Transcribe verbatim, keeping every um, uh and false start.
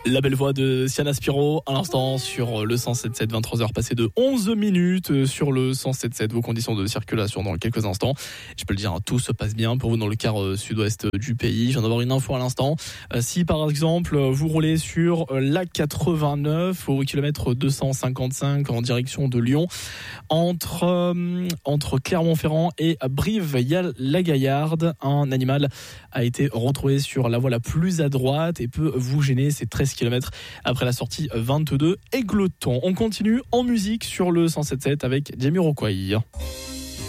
La belle voix de Siana Spiro à l'instant sur le cent sept sept, vingt-trois heures passées de onze minutes sur le cent sept sept. Vos conditions de circulation dans quelques instants. Je peux le dire, tout se passe bien pour vous dans le quart sud-ouest du pays. Je viens d'avoir une info à l'instant. Si par exemple vous roulez sur l'A quatre-vingt-neuf au kilomètre deux cent cinquante-cinq en direction de Lyon, entre, euh, entre Clermont-Ferrand et Brive-la-Gaillarde, un animal a été retrouvé sur la voie la plus à droite et peut vous gêner. C'est treize kilomètres après la sortie vingt-deux Égletons. On continue en musique sur le cent sept sept avec Jamiroquai.